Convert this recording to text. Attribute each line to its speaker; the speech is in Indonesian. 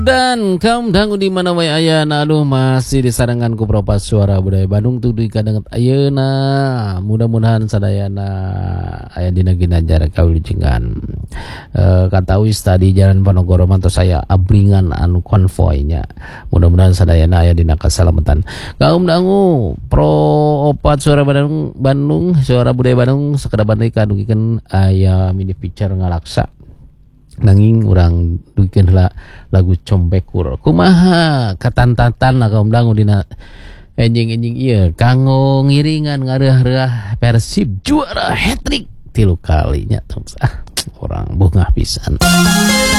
Speaker 1: Dan kaum dangu di mana wae ayana, aduh masih disarangan ku Propas Suara Budaya Bandung tuh di kadanget ayeuna. Mudah-mudahan sadayana aya dina ginanjar kawilujengan. Katawis tadi Jalan Ponorogo mantos saya abringan anu konvoynya. Mudah-mudahan sadayana aya dina kasalamatan. Kaum dangu Pro Opat Suara Bandung, Suara Budaya Bandung sakada bandai kadugikeun aya mini feature ngalaksa. Nanging urang duikeun heula lagu Combekur. Kumaha katantatan kaum dangu dina enjing-enjing ieu kanggo ngiringan ngareah-reah Persib juara hat-trick 3 kalinya. Orang bungah pisan.